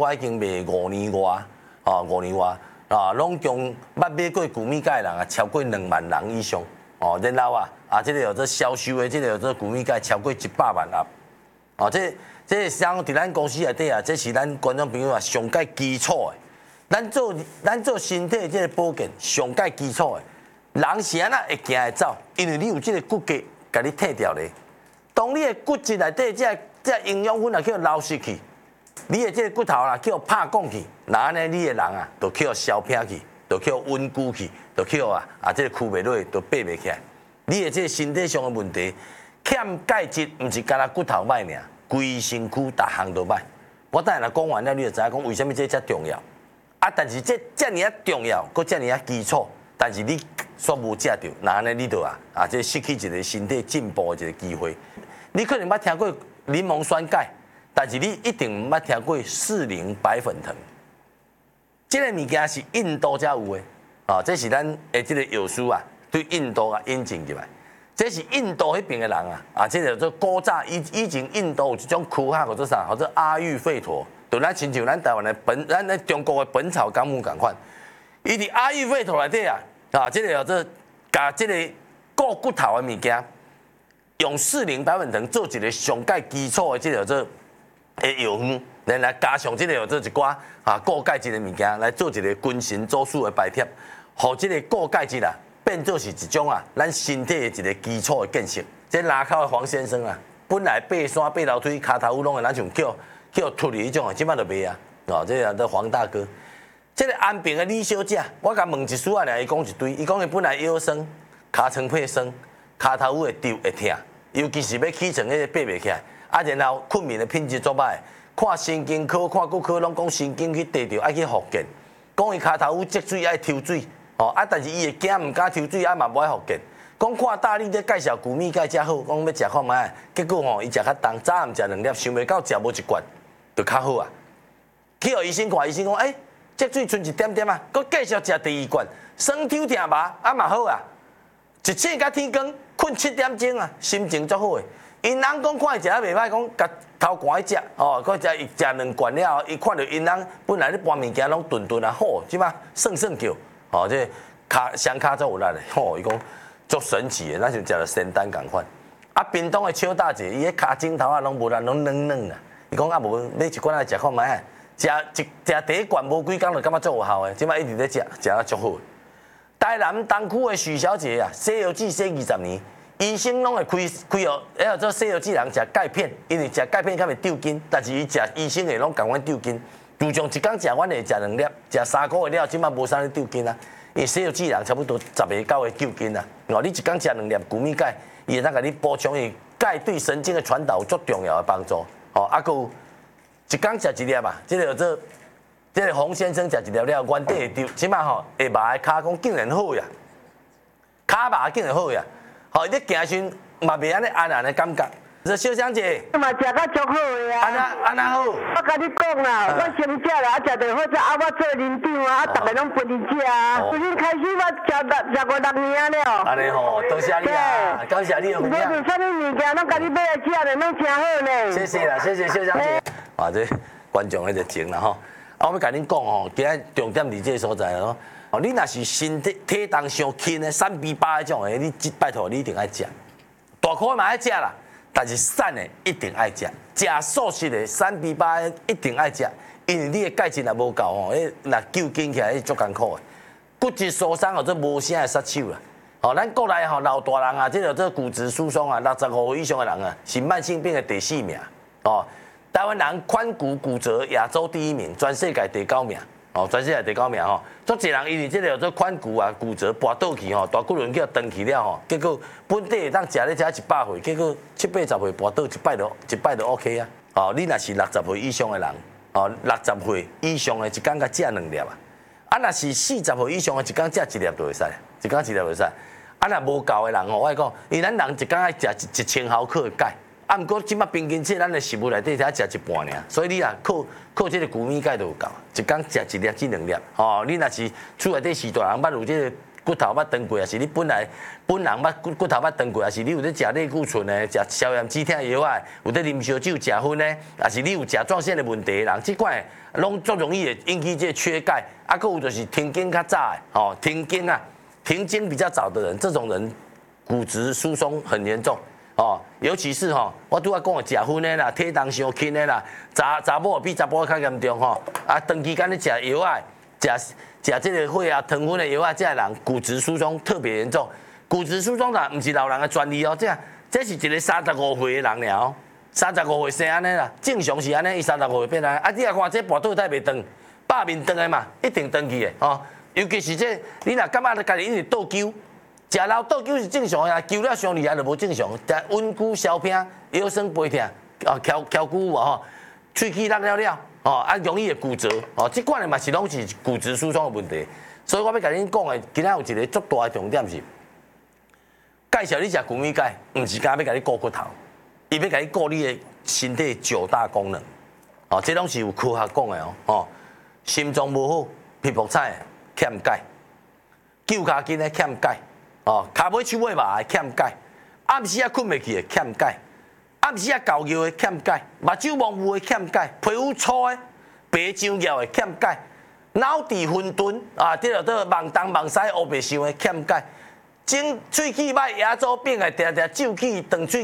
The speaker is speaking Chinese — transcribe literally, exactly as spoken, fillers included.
我已经卖五年外，哦，五年外，啊，拢共捌买过谷米钙人啊，超过两万人以上，哦，然后啊，啊，这个有这销售的，这个有这谷米钙超过一百万盒，哦，这这像伫咱公司内底啊，这是咱观众朋友啊上介基础的，咱做咱做身体这个保健上介基础的，人是安那会行会走，因为你有这个骨骼甲你退掉咧，当你的骨质内底这这营养分啊叫流失去。你的这个骨头啦，叫拍讲去，那安尼你的人啊，就叫消偏去，就叫稳固去，就叫啊啊，这个躯袂落，就爬袂起来。你的这个身体上的问题，欠钙质，唔是干那骨头歹尔，规身躯逐项都歹。我等下讲完了，你就知影讲为什么这遮重要。啊，但是这遮尔啊重要，搁遮尔啊基础，但是你煞无食着，那安尼你就啊啊，这失去一个身体进步的一个机会。你可能捌听过柠檬酸钙。但是你一定毋捌听过四零白粉藤，这个物件是印度才有的，啊，这是咱的这个药师啊，对印度啊引进入来，这是印度迄边的人啊，啊，这个做古早以以前印度有一种科学叫做啥，叫做阿育吠陀，就咱亲像咱台湾的本，咱咱中国的本草纲目共款，伊伫阿育吠陀内底啊，啊，这个叫做甲这个固骨头的物件，用四零白粉藤做一个上介基础的这个叫做。的药方，来来加上这个有做一寡啊固钙质的物件，来做一个均衡周数的摆贴，互这个固钙质啊变做是一种啊咱身体的一个基础的建设。这拉口的黄先生啊，本来爬山爬楼梯骹头乌拢会咱像叫叫脱离迄种啊，即摆就袂啊，哦，这个叫黄大哥。这个安平的李小姐，我甲问一丝啊，伊讲一堆，伊讲伊本来腰酸、骹床配酸、骹头会丢会痛，尤其是要起床迄个爬袂起来。啊，然后困眠的品质足歹，看神经科、看骨科拢讲神经去地着爱去复健，讲伊骹头有积水爱抽水，哦啊，但是伊会惊毋敢抽水，啊嘛无爱复健。讲看大力在介绍谷米钙才好，讲要食看卖，结果吼伊食较重，早暗食两粒，想袂到食无一罐就较好啊。去互医生看，医生讲，诶、欸，积水剩一点点啊，佮继续食第二罐，酸痛痛麻啊嘛好啊，一醒甲天光，困七点钟啊，心情足好诶。因人讲看伊食啊袂歹，讲甲头寒去食，哦，佮食伊食两罐了后，伊看到因人本来咧搬物件拢顿顿啊，好，即摆算算叫，哦，这骹双骹足有力咧，吼，伊讲足神奇诶，咱像食了仙丹共款。啊，屏东诶邱大姐，伊迄骹枕头啊拢无力，拢软软啊。伊讲啊无买一罐来食看卖，食一食第一罐无几工就感觉足有效诶，即摆一直咧食，食啊足好。台南东区诶许小姐啊，西药剂洗二十年。医生拢会开开哦，还有做西药剂人食钙片，因为食钙片较袂丢筋，但是伊食医生的拢共阮丢筋。就像一工食，阮会食两粒，食三个月了，即摆无啥咧丢筋啊。因为西药剂人差不多十个九个丢筋啊。哦，你一工食两粒谷米钙，伊会当甲你补充伊钙对神经的传导有足重要的帮助。哦，啊，佮有一工食一粒啊，即个做，即个洪先生食一粒了，原底会丢，即摆吼下巴的骹讲竟然好呀，骹麻竟然好呀。好，你行时嘛袂安尼安安的感觉。这小香姐， 嘛食到足好的啊！ 安那安那好。 我甲你讲啦，我先食啦，啊食着好食，啊我做领长啊，啊逐个拢分你食啊。从今开始我食六食过六年啊了。 安尼吼，多谢你啊，感谢你的分享。 无是啥物物件，拢甲你买来食咧，拢真好呢。 谢谢啦，谢谢小香姐。啊，这观众迄个情啦吼。啊，我要甲恁讲吼，今日重点伫这个所在咯。哦，你若是身体体重上轻的三比八迄种的，你拜托你一定爱食。大块嘛爱食啦，但是瘦的一定爱食。食素食的三比八一定爱食，因为你的钙质若无够吼，迄若救紧起来足艰苦的。骨质疏松或者无啥的杀手啦。哦，咱国内吼老大人啊，即个做骨质疏松啊，六十五岁以上的人啊，是慢性病的第四名。哦，台湾人髋骨骨折亚洲第一名，全世界第九名。哦，全世界第九名吼，足侪人因为即个做髋骨啊骨折跋倒去吼，大骨轮叫断去了吼，结果本地当食咧食一百岁，结果七八十岁跋倒一摆就一擺就 OK 啊。哦，你若是六十岁以上的人，哦，六十岁以上的一工甲食两粒啊，啊若是四十岁以上的一工食一粒就会使，一工一粒就会使。啊若无够的人吼，我讲，因为咱人一工爱食一一千毫克的钙。啊，毋过即摆平均测咱的食物内底才食一半尔，所以你啊靠靠即个谷米钙就有够，一工食一粒至两粒。哦，你若是厝内底是大人捌有即个骨头捌长过，还是你本来本人捌骨骨头捌长过，还是你有咧食类固醇的、食消炎止痛药啊，有咧啉烧酒、食薰的，还是你有甲状腺的问题的人，即款拢足容易会引起这缺钙。啊，还有就是停经较早的，哦，停经啊，停经比较早的人，这种人骨质疏松很严重。哦，尤其是吼，我拄仔讲的食薰的啦，体重伤轻的啦，查查某比查甫较严重吼。啊，长期间咧食药啊，食食这个血啊、糖分的药啊，这人骨质疏松特别严重。骨质疏松啦，唔是老人的专利哦，这这是一个三十五岁的人了哦，三十五岁生安尼啦，正常是安尼，伊三十五岁变安尼。啊，你啊看这跋倒太袂长，百面长的嘛，一定长去的哦。尤其是这，你若感觉家己一直倒灸。食老倒灸是正常的，灸了伤厉害就无正常。但温故小病、腰酸背痛、啊翘翘骨无吼，喙齿落了了，哦啊容易会骨折，哦，即款的嘛是拢是骨质疏松的问题。所以我要甲恁讲的，今仔有一个足大的重点是，介绍你食谷米钙，唔是干要甲你顾骨头，伊要甲你顾你的身体九大功能。哦，这拢是有科学讲的哦，哦，心脏无好、皮肤差欠钙，脚骹筋的欠钙。哦，骹尾手尾嘛欠钙，暗时啊困袂去的欠钙，暗时啊搞尿的欠钙，目睭模糊的欠钙，皮肤粗的、白上尿的欠钙，脑智混沌啊，这个这盲东盲西黑白想的欠钙，整喙齿歹、牙周病的，定定皱起、长喙。